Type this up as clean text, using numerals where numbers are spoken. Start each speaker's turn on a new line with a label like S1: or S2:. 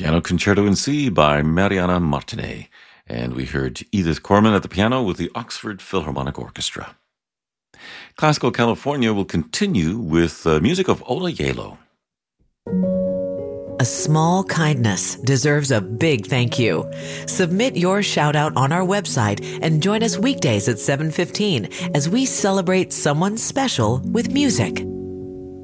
S1: Piano Concerto in C by Mariana Martinet. And we heard Edith Corman at the piano with the Oxford Philharmonic Orchestra. Classical California will continue with music of Ola Gjeilo.
S2: A small kindness deserves a big thank you. Submit your shout out on our website and join us weekdays at 7:15 as we celebrate someone special with music.